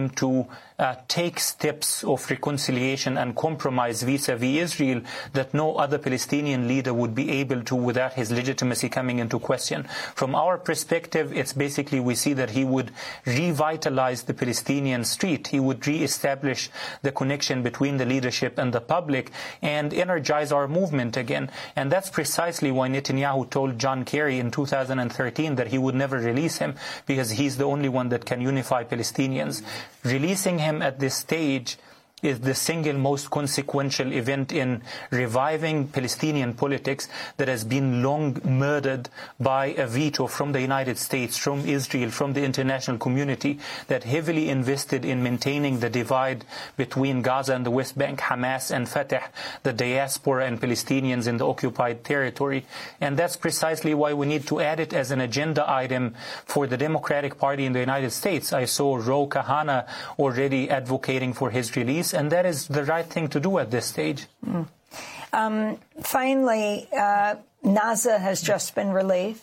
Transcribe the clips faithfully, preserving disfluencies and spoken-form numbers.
him to uh, take steps of reconciliation and compromise vis-a-vis Israel that no other Palestinian leader would be able to without his legitimacy coming into question. From our perspective, it's basically we see that he would revitalize the Palestinian street. He would re-establish the connection between the leadership and the public and energize our movement again. And that's precisely why Netanyahu told John Kerry in two thousand thirteen that he would never release him, because he's the only one that can unify Palestinians. Releasing him at this stage is the single most consequential event in reviving Palestinian politics that has been long murdered by a veto from the United States, from Israel, from the international community that heavily invested in maintaining the divide between Gaza and the West Bank, Hamas and Fatah, the diaspora and Palestinians in the occupied territory. And that's precisely why we need to add it as an agenda item for the Democratic Party in the United States. I saw Ro Kahana already advocating for his release, and that is the right thing to do at this stage. Mm. Um, finally, uh, Naza has just been released.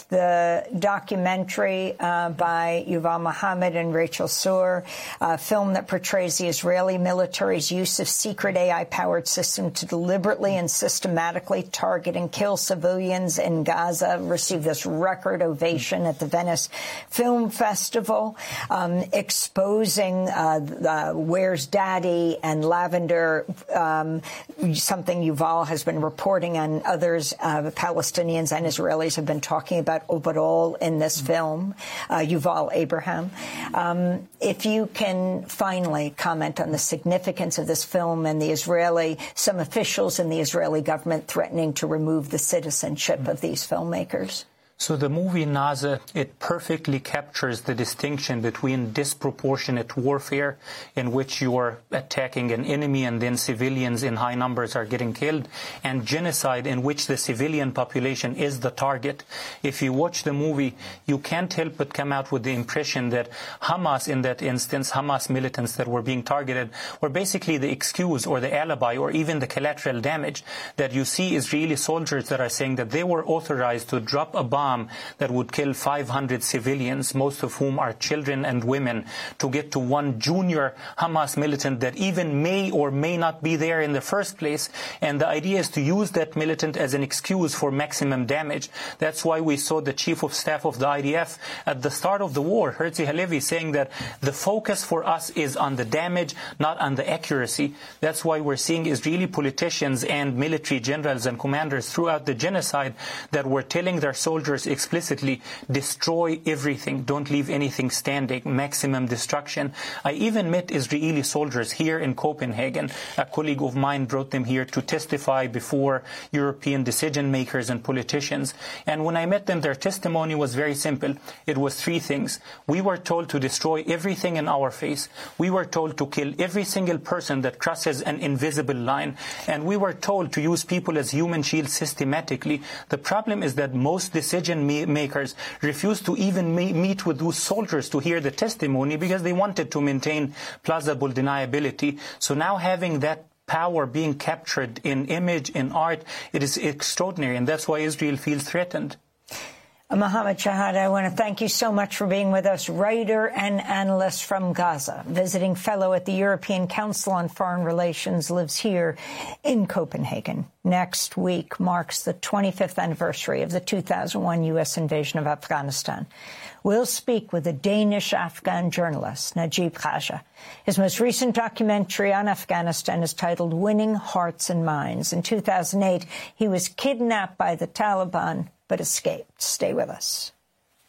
The documentary uh, by Yuval Mohammed and Rachel Sur, a film that portrays the Israeli military's use of secret A I-powered system to deliberately and systematically target and kill civilians in Gaza, received this record ovation at the Venice Film Festival, um, exposing uh, the Where's Daddy and Lavender, um, something Yuval has been reporting and others, uh, Palestinians and Israelis have been talking about. about overall in this film, uh, Yuval Abraham. Um, if you can finally comment on the significance of this film and the Israeli, some officials in the Israeli government threatening to remove the citizenship of these filmmakers. So the movie Naza, it perfectly captures the distinction between disproportionate warfare, in which you are attacking an enemy and then civilians in high numbers are getting killed, and genocide, in which the civilian population is the target. If you watch the movie, you can't help but come out with the impression that Hamas, in that instance, Hamas militants that were being targeted, were basically the excuse or the alibi or even the collateral damage. That you see Israeli soldiers that are saying that they were authorized to drop a bomb that would kill five hundred civilians, most of whom are children and women, to get to one junior Hamas militant that even may or may not be there in the first place. And the idea is to use that militant as an excuse for maximum damage. That's why we saw the chief of staff of the I D F at the start of the war, Herzi Halevi, saying that the focus for us is on the damage, not on the accuracy. That's why we're seeing Israeli politicians and military generals and commanders throughout the genocide that were telling their soldiers explicitly, destroy everything, don't leave anything standing, maximum destruction. I even met Israeli soldiers here in Copenhagen. A colleague of mine brought them here to testify before European decision makers and politicians. And when I met them, their testimony was very simple. It was three things. We were told to destroy everything in our face. We were told to kill every single person that crosses an invisible line. And we were told to use people as human shields systematically. The problem is that most decision makers refused to even meet with those soldiers to hear the testimony because they wanted to maintain plausible deniability. So now having that power being captured in image, in art, it is extraordinary, and that's why Israel feels threatened. Mohammed Shahada, I want to thank you so much for being with us, writer and analyst from Gaza, visiting fellow at the European Council on Foreign Relations, lives here in Copenhagen. Next week marks the twenty-fifth anniversary of the two thousand one U S invasion of Afghanistan. We'll speak with a Danish-Afghan journalist, Najib Khaja. His most recent documentary on Afghanistan is titled Winning Hearts and Minds. In two thousand eight, he was kidnapped by the Taliban but escaped. Stay with us.